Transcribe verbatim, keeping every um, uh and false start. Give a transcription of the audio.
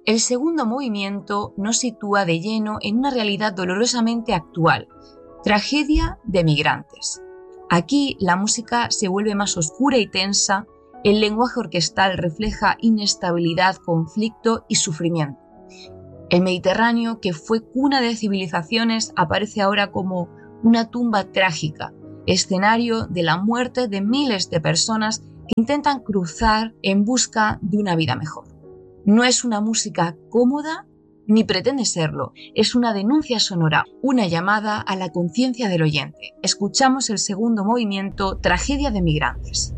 El segundo movimiento nos sitúa de lleno en una realidad dolorosamente actual, tragedia de migrantes. Aquí la música se vuelve más oscura y tensa, el lenguaje orquestal refleja inestabilidad, conflicto y sufrimiento. El Mediterráneo, que fue cuna de civilizaciones, aparece ahora como una tumba trágica, escenario de la muerte de miles de personas que intentan cruzar en busca de una vida mejor. No es una música cómoda ni pretende serlo, es una denuncia sonora, una llamada a la conciencia del oyente. Escuchamos el segundo movimiento, Tragedia de migrantes.